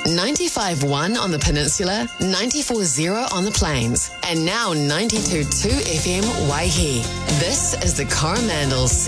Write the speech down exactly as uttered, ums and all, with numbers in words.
ninety-five point one on the peninsula, ninety-four point zero on the plains, and now ninety-two point two F M Waihi. This is the Coromandel